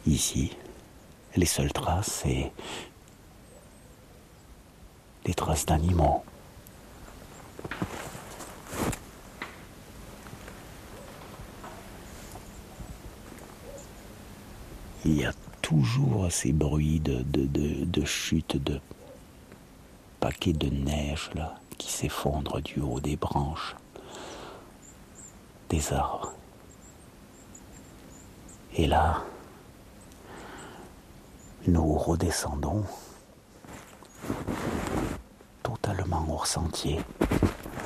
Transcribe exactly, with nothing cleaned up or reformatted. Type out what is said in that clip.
Ici, les seules traces, c'est des traces d'animaux. Il y a toujours ces bruits de, de, de, de chute de paquets de neige là, qui s'effondrent du haut des branches des arbres. Et là, nous redescendons totalement hors sentier.